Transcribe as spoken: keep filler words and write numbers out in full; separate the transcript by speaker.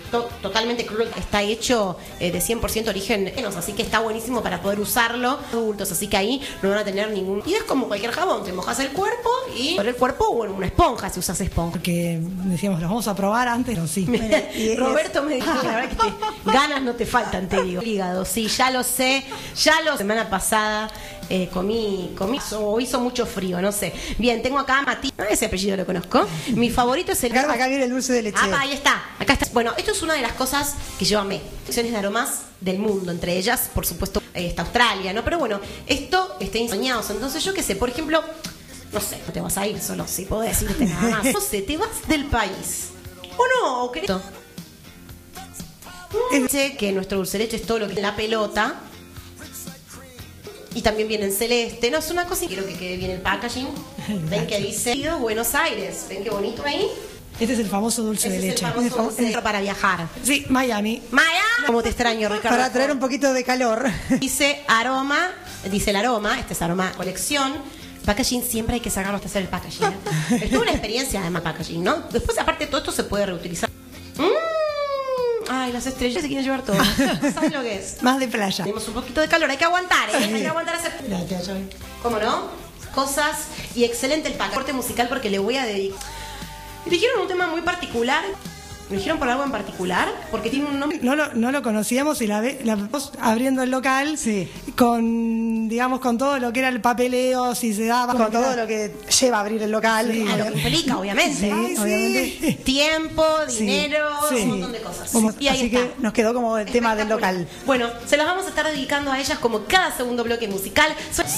Speaker 1: to totalmente cruel, está hecho eh, de cien por ciento origen menos, así que está buenísimo para poder usarlo adultos, así que ahí no van a tener ningún... Y es como cualquier jabón, te mojas el cuerpo y por el cuerpo o en una esponja si usas esponja.
Speaker 2: Porque decíamos, los vamos a probar antes, no, sí.
Speaker 1: Y Roberto me dijo, la verdad que te, ganas no te faltan, te digo. Hígado, sí, ya lo sé, ya lo... La semana pasada eh, comí, comí, o hizo mucho frío, no sé. Bien, tengo acá a Mati, ah, ese apellido lo conozco. Mi favorito es el...
Speaker 2: Acá, acá viene el dulce de leche.
Speaker 1: Ah, ahí está, acá está. Bueno, esto es una de las cosas que yo amé. Opciones de aromas del mundo, entre ellas, por supuesto, eh, está Australia, ¿no? Pero bueno, esto está soñados. Entonces, yo qué sé, por ejemplo, no sé, no te vas a ir solo, si puedo decirte nada más. No sé, te vas del país. ¿O no? ¿O querés? Sé que nuestro dulce de leche es todo lo que es la pelota. Y también viene en celeste. No, es una cosa y quiero que quede bien el packaging. Ven que dice Buenos Aires. Ven qué bonito ahí.
Speaker 2: Este es el famoso dulce
Speaker 1: Este
Speaker 2: de
Speaker 1: es
Speaker 2: leche.
Speaker 1: el famoso dulce de leche para viajar.
Speaker 2: Sí, Miami.
Speaker 1: Miami. Como te extraño, Ricardo.
Speaker 2: Para traer un poquito de calor.
Speaker 1: Dice aroma, dice el aroma, este es aroma colección. Packaging siempre hay que sacarlo hasta hacer el packaging. ¿eh? Es toda una experiencia además packaging, ¿no? Después aparte de todo esto se puede reutilizar. Mm. Ay, las estrellas se quieren llevar todo. ¿Sabes lo que es?
Speaker 2: Más de playa.
Speaker 1: Tenemos un poquito de calor, hay que aguantar, ¿eh? Hay que aguantar hacer... ¿Cómo no? Cosas y excelente el paquete musical porque le voy a dedicar. Me dijeron un tema muy particular. Me dijeron por algo en particular, porque tiene un nombre...
Speaker 2: No lo, no lo conocíamos y la, ve, la vemos abriendo el local, sí, con, digamos, con todo lo que era el papeleo, si se daba...
Speaker 3: Con todo lo que lleva abrir el local.
Speaker 1: Sí, a lo que implica, obviamente.
Speaker 2: Sí,
Speaker 1: Ay,
Speaker 2: obviamente.
Speaker 1: Sí. Tiempo, dinero,
Speaker 2: sí, sí,
Speaker 1: un montón de cosas.
Speaker 3: Como,
Speaker 1: y ahí
Speaker 3: así
Speaker 1: está.
Speaker 3: que nos quedó como el tema del local.
Speaker 1: Bueno, se las vamos a estar dedicando a ellas como cada segundo bloque musical.